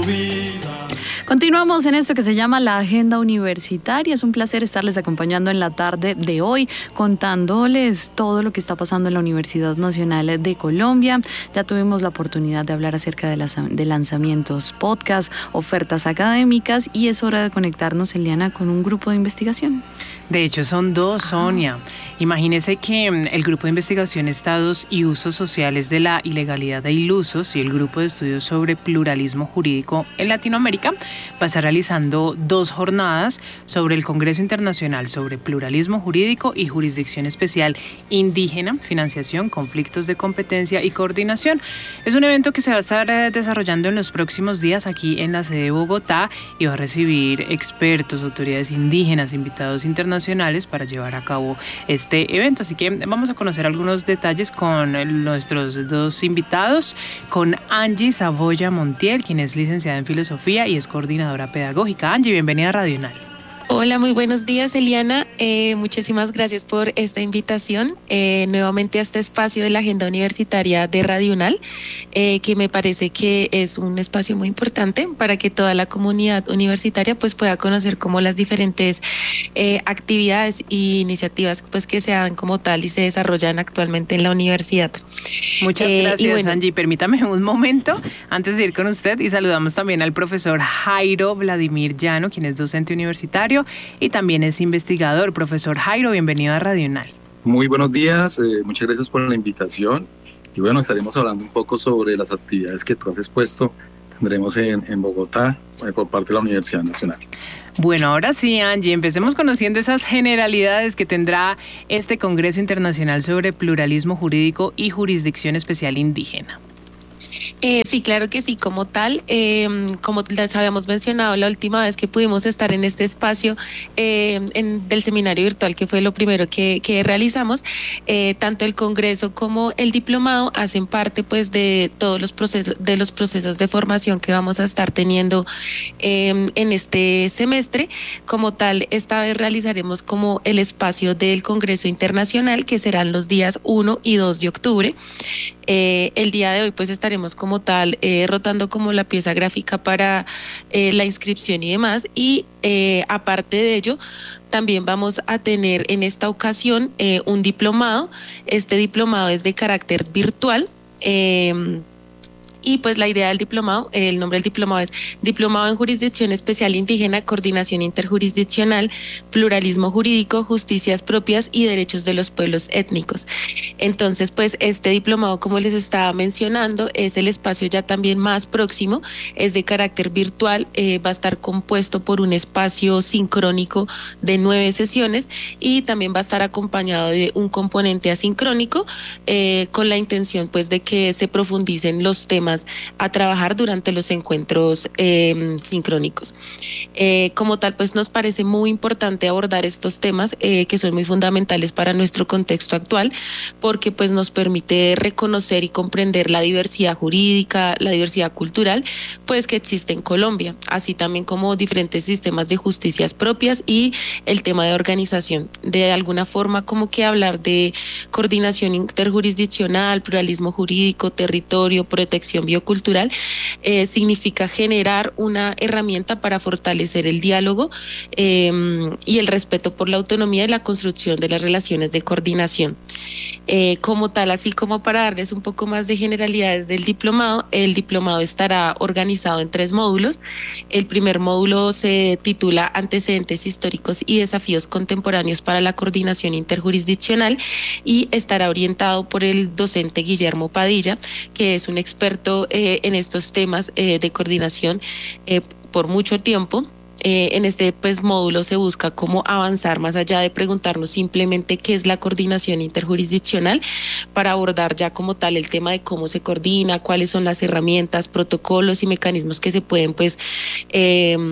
vida. Continuamos en esto que se llama la Agenda Universitaria. Es un placer estarles acompañando en la tarde de hoy, contándoles todo lo que está pasando en la Universidad Nacional de Colombia. Ya tuvimos la oportunidad de hablar acerca de lanzamientos, podcast, ofertas académicas, y es hora de conectarnos, Eliana, con un grupo de investigación. De hecho, son dos, Sonia. Imagínese que el Grupo de Investigación Estados y Usos Sociales de la Ilegalidad e Ilusos y el Grupo de Estudios sobre Pluralismo Jurídico en Latinoamérica va a estar realizando 2 jornadas sobre el Congreso Internacional sobre Pluralismo Jurídico y Jurisdicción Especial Indígena, Financiación, Conflictos de Competencia y Coordinación. Es un evento que se va a estar desarrollando en los próximos días aquí en la sede de Bogotá y va a recibir expertos, autoridades indígenas, invitados internacionales para llevar a cabo este evento. Así que vamos a conocer algunos detalles con nuestros 2 invitados, con Angie Saboya Montiel, quien es licenciada en Filosofía y es coordinadora pedagógica. Angie, bienvenida a Radio UNAL. Hola, muy buenos días, Eliana. Muchísimas gracias por esta invitación nuevamente a este espacio de la Agenda Universitaria de Radio UNAL, que me parece que es un espacio muy importante para que toda la comunidad universitaria pues pueda conocer como las diferentes actividades e iniciativas pues que se dan como tal y se desarrollan actualmente en la universidad. Muchas gracias, Angie. Permítame un momento antes de ir con usted y saludamos también al profesor Jairo Vladimir Llano, quien es docente universitario y también es investigador. Profesor Jairo, bienvenido a Radio UNAL. Muy buenos días, muchas gracias por la invitación. Y bueno, estaremos hablando un poco sobre las actividades que tú has expuesto. Tendremos en Bogotá por parte de la Universidad Nacional. Bueno, ahora sí, Angie, empecemos conociendo esas generalidades que tendrá este Congreso Internacional sobre Pluralismo Jurídico y Jurisdicción Especial Indígena. Sí, claro que sí, como tal, como les habíamos mencionado la última vez que pudimos estar en este espacio del seminario virtual, que fue lo primero que realizamos, tanto el Congreso como el diplomado hacen parte pues de todos los procesos de formación que vamos a estar teniendo en este semestre. Como tal, esta vez realizaremos como el espacio del Congreso Internacional, que serán los días 1 y 2 de octubre. El día de hoy pues estaremos como tal rotando como la pieza gráfica para la inscripción y demás, y aparte de ello también vamos a tener en esta ocasión un diplomado. Este diplomado es de carácter virtual. Y pues la idea del diplomado, el nombre del diplomado es Diplomado en Jurisdicción Especial Indígena, Coordinación Interjurisdiccional, Pluralismo Jurídico, Justicias Propias y Derechos de los Pueblos Étnicos. Entonces, pues este diplomado, como les estaba mencionando, es el espacio ya también más próximo, es de carácter virtual, va a estar compuesto por un espacio sincrónico de 9 sesiones y también va a estar acompañado de un componente asincrónico con la intención pues de que se profundicen los temas a trabajar durante los encuentros sincrónicos. Como tal, pues nos parece muy importante abordar estos temas que son muy fundamentales para nuestro contexto actual, porque pues nos permite reconocer y comprender la diversidad jurídica, la diversidad cultural, pues que existe en Colombia, así también como diferentes sistemas de justicias propias y el tema de organización. De alguna forma, como que hablar de coordinación interjurisdiccional, pluralismo jurídico, territorio, protección biocultural, significa generar una herramienta para fortalecer el diálogo y el respeto por la autonomía y la construcción de las relaciones de coordinación. Como tal, así como para darles un poco más de generalidades del diplomado, el diplomado estará organizado en 3 módulos. El primer módulo se titula Antecedentes históricos y desafíos contemporáneos para la coordinación interjurisdiccional y estará orientado por el docente Guillermo Padilla, que es un experto en estos temas de coordinación por mucho tiempo. En este pues, módulo se busca cómo avanzar más allá de preguntarnos simplemente qué es la coordinación interjurisdiccional, para abordar ya como tal el tema de cómo se coordina, cuáles son las herramientas, protocolos y mecanismos que se pueden pues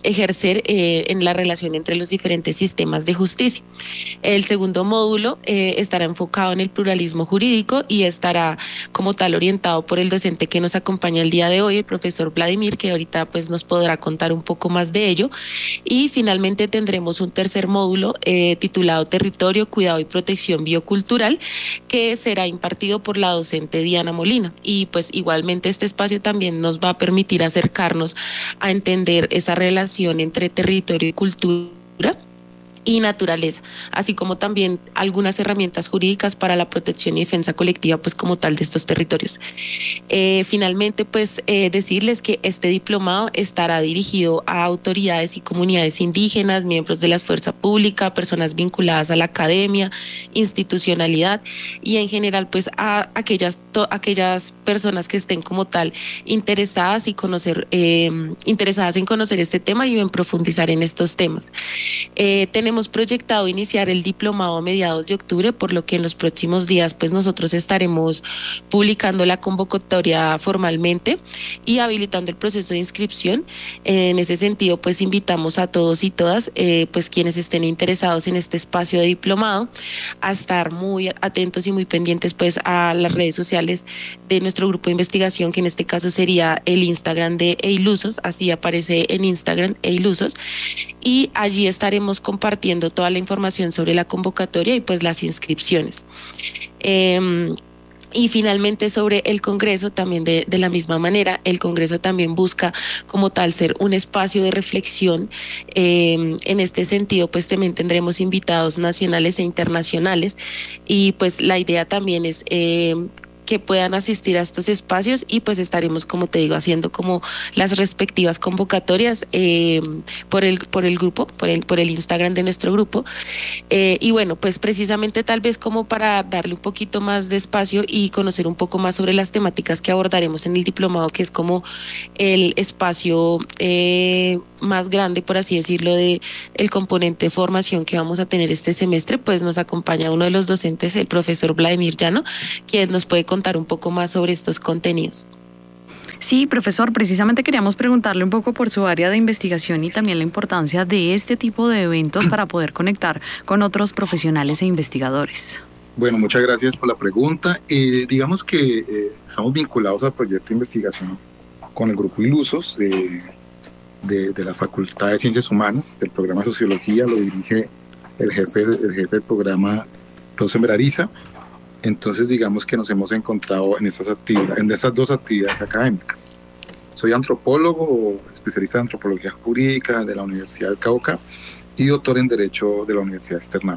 ejercer en la relación entre los diferentes sistemas de justicia. El segundo módulo estará enfocado en el pluralismo jurídico y estará como tal orientado por el docente que nos acompaña el día de hoy, el profesor Vladimir, que ahorita pues nos podrá contar un poco más de ello. Y finalmente tendremos un tercer módulo titulado Territorio, Cuidado y Protección Biocultural, que será impartido por la docente Diana Molina. Y pues igualmente este espacio también nos va a permitir acercarnos a entender esa relación entre territorio y cultura y naturaleza, así como también algunas herramientas jurídicas para la protección y defensa colectiva, pues como tal, de estos territorios. Finalmente, pues decirles que este diplomado estará dirigido a autoridades y comunidades indígenas, miembros de la fuerza pública, personas vinculadas a la academia, institucionalidad y en general pues a aquellas personas que estén como tal interesadas en conocer este tema y en profundizar en estos temas. Tenemos proyectado iniciar el diplomado a mediados de octubre, por lo que en los próximos días pues nosotros estaremos publicando la convocatoria formalmente y habilitando el proceso de inscripción. En ese sentido pues invitamos a todos y todas pues quienes estén interesados en este espacio de diplomado a estar muy atentos y muy pendientes pues a las redes sociales de nuestro grupo de investigación, que en este caso sería el Instagram de Eilusos, así aparece en Instagram Eilusos, y allí estaremos compartiendo toda la información sobre la convocatoria y pues las inscripciones. Y finalmente sobre el Congreso, también de la misma manera, el Congreso también busca como tal ser un espacio de reflexión. En este sentido, pues también tendremos invitados nacionales e internacionales y pues la idea también es que puedan asistir a estos espacios y pues estaremos, como te digo, haciendo como las respectivas convocatorias por el grupo, por el Instagram de nuestro grupo. Y bueno, pues precisamente tal vez como para darle un poquito más de espacio y conocer un poco más sobre las temáticas que abordaremos en el diplomado, que es como el espacio más grande, por así decirlo, de el componente de formación que vamos a tener este semestre, pues nos acompaña uno de los docentes, el profesor Vladimir Llano, quien nos puede contar un poco más sobre estos contenidos. Sí, profesor, precisamente queríamos preguntarle un poco por su área de investigación y también la importancia de este tipo de eventos para poder conectar con otros profesionales e investigadores. Bueno, muchas gracias por la pregunta. Digamos que estamos vinculados al proyecto de investigación con el grupo Ilusos de la Facultad de Ciencias Humanas, del programa de Sociología. Lo dirige el jefe del programa, Rosenberg Ariza. Entonces, digamos que nos hemos encontrado en estas dos actividades académicas. Soy antropólogo, especialista en antropología jurídica de la Universidad del Cauca y doctor en Derecho de la Universidad de Externado.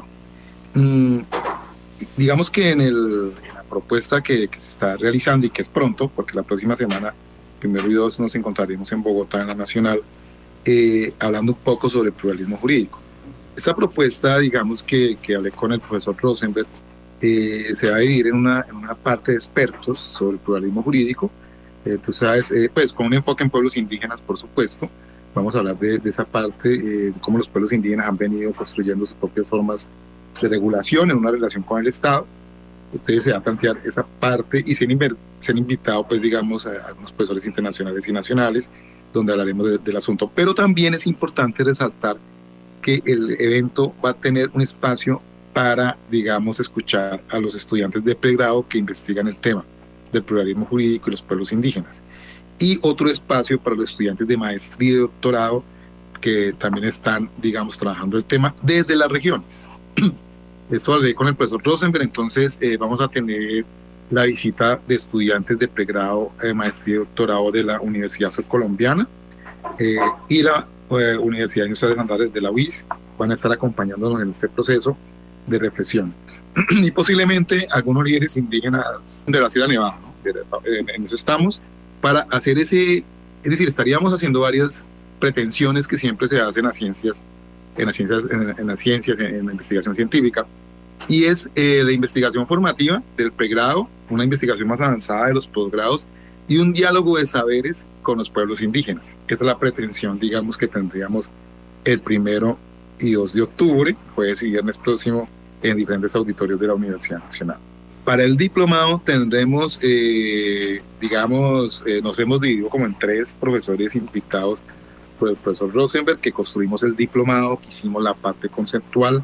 Digamos que en la propuesta que se está realizando y que es pronto, porque la próxima semana, 1 y 2, nos encontraremos en Bogotá, en la Nacional, hablando un poco sobre el pluralismo jurídico. Esta propuesta, digamos que hablé con el profesor Rosenberg, se va a dividir en una parte de expertos sobre el pluralismo jurídico, tú sabes, pues con un enfoque en pueblos indígenas, por supuesto. Vamos a hablar de esa parte, de cómo los pueblos indígenas han venido construyendo sus propias formas de regulación en una relación con el Estado. Entonces se va a plantear esa parte y se han invitado, pues digamos, a algunos profesores internacionales y nacionales, donde hablaremos del asunto. Pero también es importante resaltar que el evento va a tener un espacio para, digamos, escuchar a los estudiantes de pregrado que investigan el tema del pluralismo jurídico y los pueblos indígenas. Y otro espacio para los estudiantes de maestría y doctorado que también están, digamos, trabajando el tema desde las regiones. Esto hablé con el profesor Rosenberg, entonces vamos a tener la visita de estudiantes de pregrado, maestría y doctorado de la Universidad Surcolombiana y la Universidad Industrial de Santander de la UIS. Van a estar acompañándonos en este proceso de reflexión. Y posiblemente algunos líderes indígenas de la Sierra Nevada, ¿no? En eso estamos, para hacer es decir, estaríamos haciendo varias pretensiones que siempre se hacen en la investigación científica, y es la investigación formativa del pregrado, una investigación más avanzada de los posgrados y un diálogo de saberes con los pueblos indígenas. Esa es la pretensión, digamos, que tendríamos el 1 y 2 de octubre, jueves y viernes próximo, en diferentes auditorios de la Universidad Nacional. Para el diplomado tendremos, nos hemos dividido como en 3 profesores invitados por el profesor Rosenberg, que construimos el diplomado, que hicimos la parte conceptual.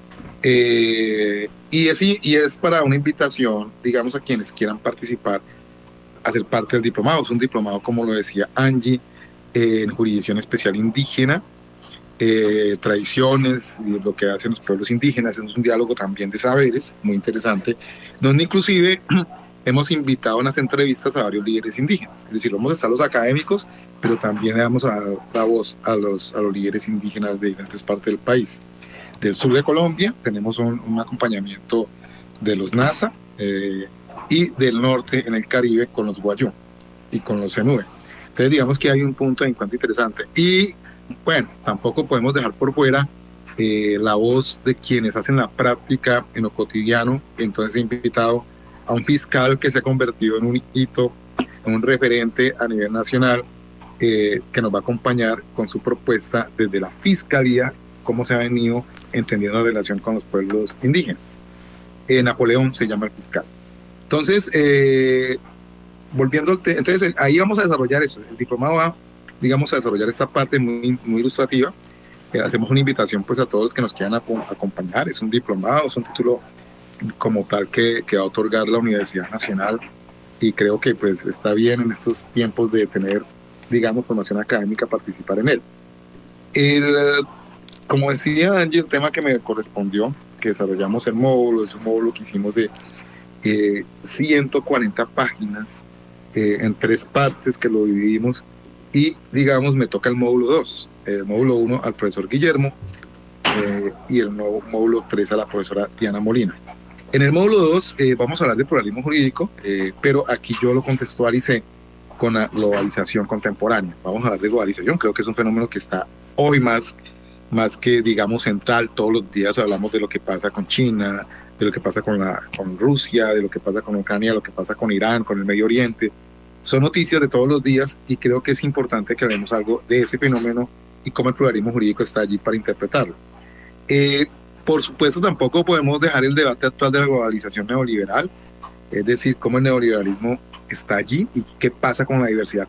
Y es para una invitación, digamos, a quienes quieran participar, a ser parte del diplomado. Es un diplomado, como lo decía Angie, en jurisdicción especial indígena, tradiciones y lo que hacen los pueblos indígenas. Es un diálogo también de saberes, muy interesante, donde inclusive hemos invitado en las entrevistas a varios líderes indígenas. Es decir, vamos a estar los académicos, pero también le damos a la voz a los líderes indígenas de diferentes partes del país. Del sur de Colombia tenemos un acompañamiento de los NASA, y del norte en el Caribe con los Guayú y con los Zenúe. Entonces digamos que hay un punto de encuentro interesante. Y bueno, tampoco podemos dejar por fuera la voz de quienes hacen la práctica en lo cotidiano. Entonces he invitado a un fiscal que se ha convertido en un hito, en un referente a nivel nacional, que nos va a acompañar con su propuesta desde la fiscalía, cómo se ha venido entendiendo la relación con los pueblos indígenas. Napoleón se llama el fiscal. Entonces, volviendo al entonces ahí vamos a desarrollar eso. El diplomado va, digamos, a desarrollar esta parte muy, muy ilustrativa. Hacemos una invitación pues a todos los que nos quieran acompañar. Es un diplomado, es un título como tal que va a otorgar la Universidad Nacional, y creo que pues está bien en estos tiempos de tener, digamos, formación académica, participar en él. Como decía Angie, el tema que me correspondió, que desarrollamos el módulo, es un módulo que hicimos de 140 páginas en 3 partes que lo dividimos, y digamos me toca el módulo 2, el módulo 1 al profesor Guillermo, y el nuevo módulo 3 a la profesora Diana Molina. En el módulo 2 vamos a hablar de pluralismo jurídico, pero aquí yo lo contextualicé con la globalización contemporánea. Vamos a hablar de globalización, creo que es un fenómeno que está hoy más que, digamos, central. Todos los días hablamos de lo que pasa con China, de lo que pasa con Rusia, de lo que pasa con Ucrania, de lo que pasa con Irán, con el Medio Oriente. Son noticias de todos los días, y creo que es importante que hablemos algo de ese fenómeno y cómo el pluralismo jurídico está allí para interpretarlo. Por supuesto, tampoco podemos dejar el debate actual de la globalización neoliberal, es decir, cómo el neoliberalismo está allí y qué pasa con la diversidad